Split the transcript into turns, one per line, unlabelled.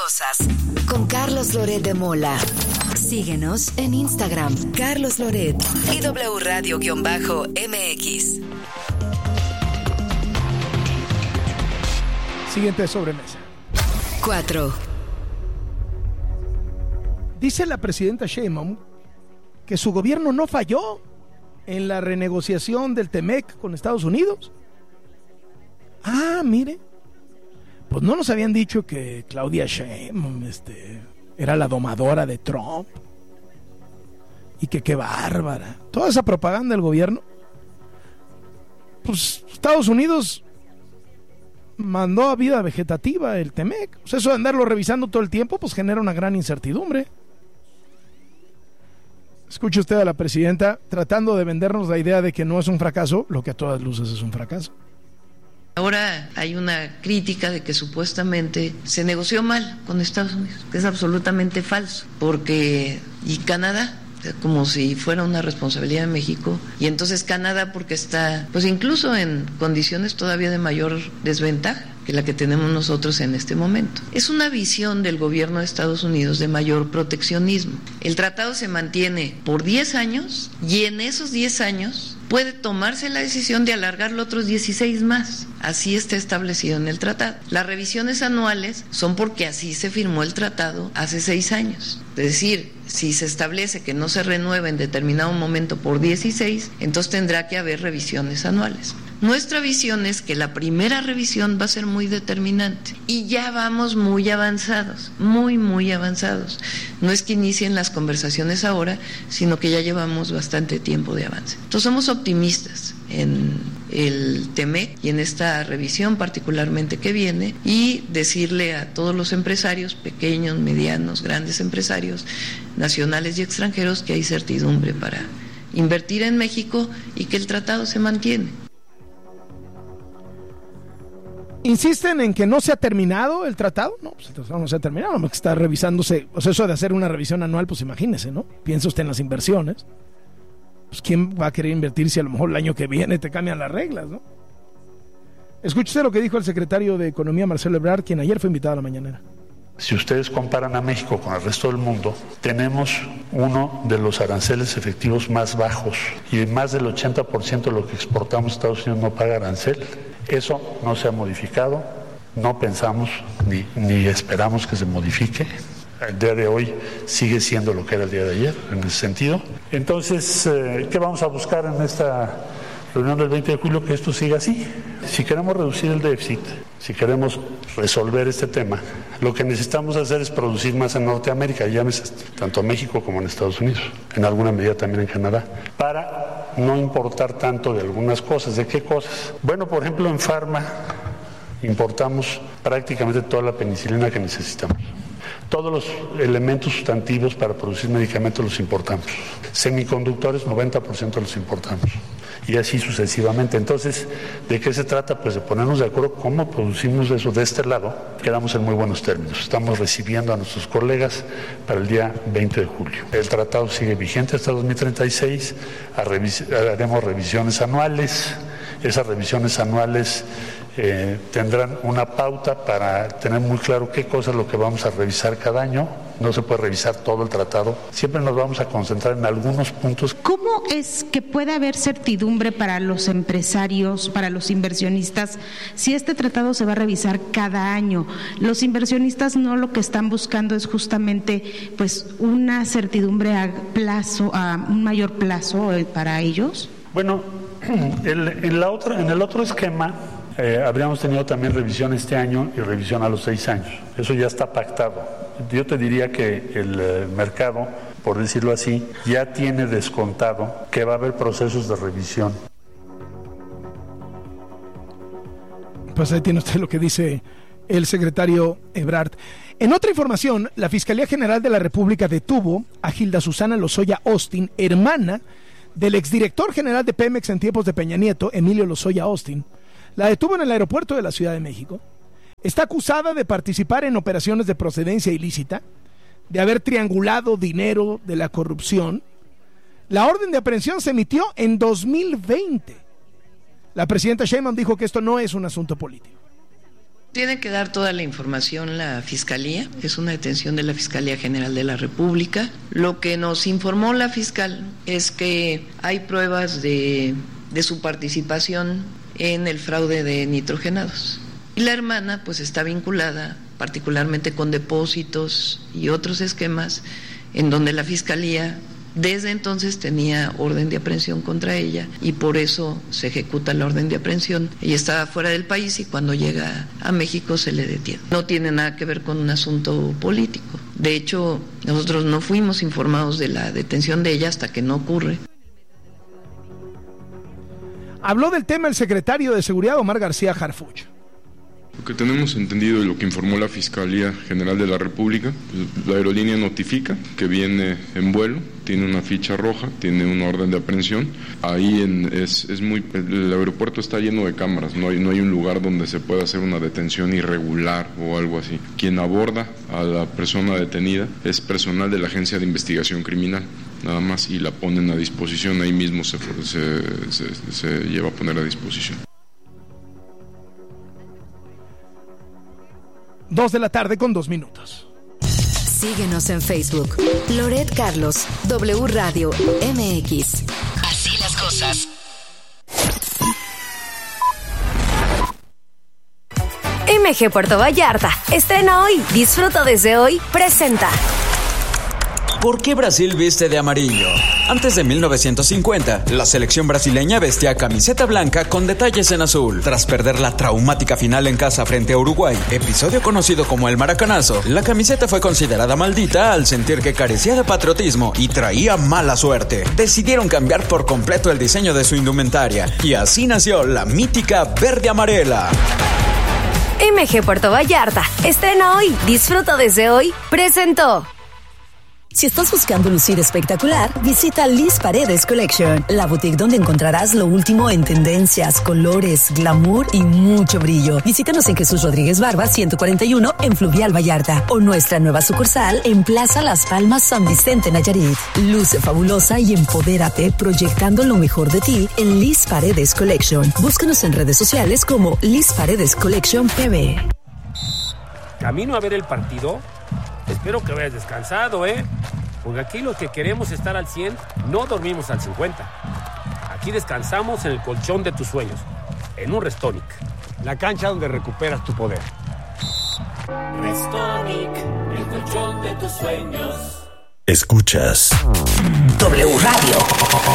cosas. Con Carlos Loret de Mola. Síguenos en Instagram, Carlos Loret y W Radio-MX.
Siguiente sobremesa.
4.
Dice la presidenta Sheinbaum que su gobierno no falló en la renegociación del TEMEC con Estados Unidos. Ah, mire, pues no nos habían dicho que Claudia Sheinbaum era la domadora de Trump y que qué bárbara. Toda esa propaganda del gobierno. Pues Estados Unidos mandó a vida vegetativa el TEMEC. Pues eso de andarlo revisando todo el tiempo pues genera una gran incertidumbre. Escuche usted a la presidenta tratando de vendernos la idea de que no es un fracaso, lo que a todas luces es un fracaso.
Ahora hay una crítica de que supuestamente se negoció mal con Estados Unidos, que es absolutamente falso, porque y Canadá, como si fuera una responsabilidad de México, y entonces Canadá porque está, pues incluso en condiciones todavía de mayor desventaja que la que tenemos nosotros en este momento. Es una visión del gobierno de Estados Unidos de mayor proteccionismo. El tratado se mantiene por 10 años y en esos 10 años puede tomarse la decisión de alargarlo otros 16 más. Así está establecido en el tratado. Las revisiones anuales son porque así se firmó el tratado hace 6 años. Es decir, si se establece que no se renueva en determinado momento por 16, entonces tendrá que haber revisiones anuales. Nuestra visión es que la primera revisión va a ser muy determinante y ya vamos muy avanzados, muy avanzados. No es que inicien las conversaciones ahora, sino que ya llevamos bastante tiempo de avance. Entonces somos optimistas en el TEMEC y en esta revisión particularmente que viene, y decirle a todos los empresarios, pequeños, medianos, grandes empresarios, nacionales y extranjeros, que hay certidumbre para invertir en México y que el tratado se mantiene.
¿Insisten en que no se ha terminado el tratado? No, pues el tratado no se ha terminado, no, está revisándose. O sea, eso de hacer una revisión anual, pues imagínese, ¿no? Piensa usted en las inversiones. Pues ¿quién va a querer invertir si a lo mejor el año que viene te cambian las reglas, ¿no? Escúchese lo que dijo el secretario de Economía, Marcelo Ebrard, quien ayer fue invitado a la mañanera.
Si ustedes comparan a México con el resto del mundo, tenemos uno de los aranceles efectivos más bajos y más del 80% de lo que exportamos a Estados Unidos no paga arancel. Eso no se ha modificado, no pensamos ni esperamos que se modifique. El día de hoy sigue siendo lo que era el día de ayer, en ese sentido. Entonces, ¿qué vamos a buscar en esta reunión del 20 de julio? Que esto siga así. Si queremos reducir el déficit, si queremos resolver este tema, lo que necesitamos hacer es producir más en Norteamérica, llámese tanto en México como en Estados Unidos, en alguna medida también en Canadá, para no importar tanto de algunas cosas. ¿De qué cosas? Bueno, por ejemplo, en Pharma importamos prácticamente toda la penicilina que necesitamos. Todos los elementos sustantivos para producir medicamentos los importamos. Semiconductores, 90% los importamos. Y así sucesivamente. Entonces, ¿de qué se trata? Pues de ponernos de acuerdo cómo producimos eso de este lado. Quedamos en muy buenos términos. Estamos recibiendo a nuestros colegas para el día 20 de julio. El tratado sigue vigente hasta 2036. Haremos revisiones anuales. Esas revisiones anuales tendrán una pauta para tener muy claro qué cosa es lo que vamos a revisar cada año. No se puede revisar todo el tratado. Siempre nos vamos a concentrar en algunos puntos.
¿Cómo es que puede haber certidumbre para los empresarios, para los inversionistas, si este tratado se va a revisar cada año? Los inversionistas no lo que están buscando es justamente pues una certidumbre a plazo, a un mayor plazo para ellos.
Bueno, en el otro esquema habríamos tenido también revisión este año y revisión a los 6 años. Eso ya está pactado. Yo te diría que el mercado, por decirlo así, ya tiene descontado que va a haber procesos de revisión.
Pues ahí tiene usted lo que dice el secretario Ebrard. En otra información, la Fiscalía General de la República detuvo a Gilda Susana Lozoya Austin, hermana del exdirector general de Pemex en tiempos de Peña Nieto, Emilio Lozoya Austin. La detuvo en el aeropuerto de la Ciudad de México. Está acusada de participar en operaciones de procedencia ilícita, de haber triangulado dinero de la corrupción. La orden de aprehensión se emitió en 2020. La presidenta Sheinbaum dijo que esto no es un asunto político.
Tiene que dar toda la información la Fiscalía, es una detención de la Fiscalía General de la República. Lo que nos informó la fiscal es que hay pruebas de su participación en el fraude de nitrogenados. Y la hermana pues está vinculada particularmente con depósitos y otros esquemas en donde la Fiscalía desde entonces tenía orden de aprehensión contra ella y por eso se ejecuta la orden de aprehensión. Ella estaba fuera del país y cuando llega a México se le detiene. No tiene nada que ver con un asunto político. De hecho, nosotros no fuimos informados de la detención de ella hasta que no ocurre.
Habló del tema el secretario de Seguridad, Omar García Harfuch.
Lo que tenemos entendido y lo que informó la Fiscalía General de la República, la aerolínea notifica que viene en vuelo, tiene una ficha roja, tiene una orden de aprehensión. Ahí el aeropuerto está lleno de cámaras, no hay un lugar donde se pueda hacer una detención irregular o algo así. Quien aborda a la persona detenida es personal de la Agencia de Investigación Criminal, nada más, y la ponen a disposición, ahí mismo se lleva a poner a disposición.
2:02 p.m.
Síguenos en Facebook. Loret Carlos, W Radio MX. Así las cosas.
MG Puerto Vallarta estrena hoy. Disfruta desde hoy. Presenta.
¿Por qué Brasil viste de amarillo? Antes de 1950, la selección brasileña vestía camiseta blanca con detalles en azul. Tras perder la traumática final en casa frente a Uruguay, episodio conocido como el Maracanazo, la camiseta fue considerada maldita al sentir que carecía de patriotismo y traía mala suerte. Decidieron cambiar por completo el diseño de su indumentaria y así nació la mítica verde-amarela.
MG Puerto Vallarta estrena hoy. Disfruta desde hoy. Presentó.
Si estás buscando lucir espectacular, visita Liz Paredes Collection, la boutique donde encontrarás lo último en tendencias, colores, glamour y mucho brillo. Visítanos en Jesús Rodríguez Barba 141 en Fluvial Vallarta o nuestra nueva sucursal en Plaza Las Palmas San Vicente Nayarit. Luce fabulosa y empodérate proyectando lo mejor de ti en Liz Paredes Collection. Búscanos en redes sociales como Liz Paredes Collection PB.
Camino a ver el partido. Espero que vayas descansado, porque aquí los que queremos estar al 100 no dormimos al 50. Aquí descansamos en el colchón de tus sueños, en un Restonic, la cancha donde recuperas tu poder.
Restonic, el colchón de tus sueños.
Escuchas
W Radio.